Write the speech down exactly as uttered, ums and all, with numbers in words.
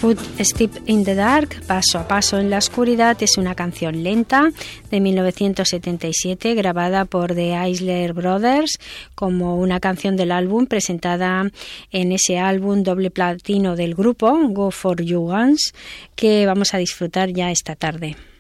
Step in the Dark, Paso a Paso en la Oscuridad, es una canción lenta de mil novecientos setenta y siete grabada por The Isley Brothers como una canción del álbum, presentada en ese álbum doble platino del grupo Go For You Guns, que vamos a disfrutar ya esta tarde.